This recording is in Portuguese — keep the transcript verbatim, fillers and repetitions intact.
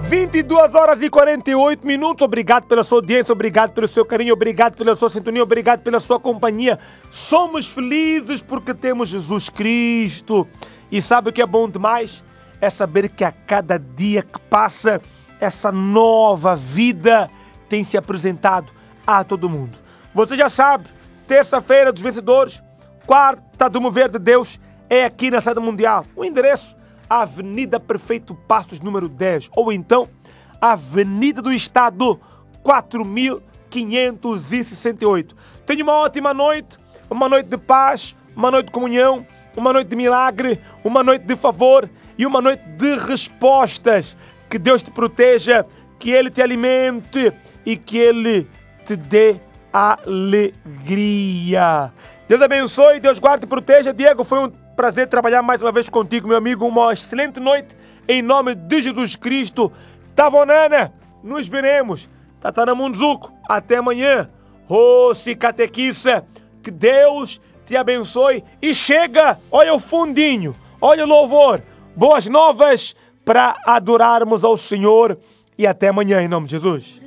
vinte e duas horas e quarenta e oito minutos. Obrigado pela sua audiência, obrigado pelo seu carinho, obrigado pela sua sintonia, obrigado pela sua companhia. Somos felizes porque temos Jesus Cristo. E sabe o que é bom demais? É saber que a cada dia que passa, essa nova vida tem se apresentado a todo mundo. Você já sabe, terça-feira dos vencedores, quarta do mover de Deus, é aqui na Sede Mundial. O endereço, Avenida Prefeito Passos, número dez, ou então Avenida do Estado, quatro mil quinhentos e sessenta e oito. Tenha uma ótima noite, uma noite de paz, uma noite de comunhão, uma noite de milagre, uma noite de favor e uma noite de respostas. Que Deus te proteja, que Ele te alimente e que Ele te dê alegria. Deus abençoe, Deus guarde e proteja. Diego, foi um prazer trabalhar mais uma vez contigo, meu amigo. Uma excelente noite, em nome de Jesus Cristo. Tavonana, nos veremos. Tatana Munzuco, até amanhã. Rossi Catequissa, que Deus te abençoe. E chega, olha o fundinho, olha o louvor. Boas novas para adorarmos ao Senhor. E até amanhã, em nome de Jesus.